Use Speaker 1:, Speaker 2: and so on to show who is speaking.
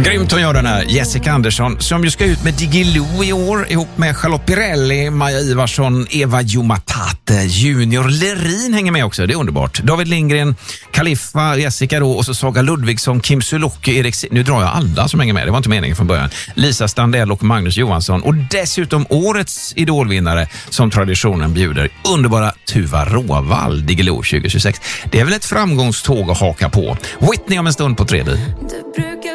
Speaker 1: Grymt att göra den här Jessica Andersson som ju ska ut med Diggiloo i år ihop med Charlotte Pirelli, Maja Ivarsson, Eva Jumatate, Junior Lerin hänger med också, det är underbart. David Lindgren, Khalifa, Jessica då och så Saga Ludvigsson, Kim Sulocki, Erik... Nu drar jag alla som hänger med, det var inte meningen från början. Lisa Standell och Magnus Johansson och dessutom årets idolvinnare som traditionen bjuder, underbara Tuva Råvall, Diggiloo 2026. Det är väl ett framgångståg att haka på. Whitney om en stund på 3D.